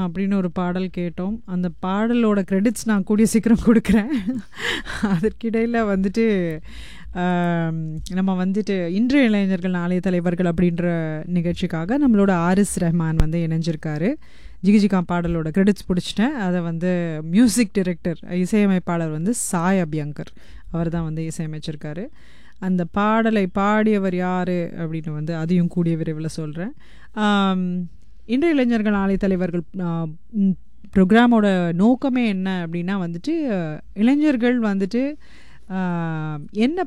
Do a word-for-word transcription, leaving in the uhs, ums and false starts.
அப்படின்னு ஒரு பாடல் கேட்டோம். அந்த பாடலோட கிரெடிட்ஸ் நான் கூடிய சீக்கிரம் கொடுக்குறேன். அதற்கிடையில் வந்துட்டு நம்ம வந்துட்டு இன்றைய இளைஞர்கள் நாளைய தலைவர்கள் அப்படின்ற நிகழ்ச்சிக்காக நம்மளோட ஆரிஸ் ரஹ்மான் வந்து இணைஞ்சிருக்காரு. ஜிகிஜிகா பாடலோட கிரெடிட்ஸ் பிடிச்சிட்டேன். அதை வந்து மியூசிக் டைரக்டர் இசையமைப்பாளர் வந்து சாய் அபியங்கர் அவர் தான் வந்து இசையமைச்சிருக்காரு. அந்த பாடலை பாடியவர் யார் அப்படின்னு வந்து அதையும் கூடிய விரைவில் சொல்கிறேன். இன்றைய இளைஞர்கள் நாளை தலைவர்கள் ப்ரோக்ராமோட நோக்கமே என்ன அப்படின்னா வந்துட்டு இளைஞர்கள் வந்துட்டு என்ன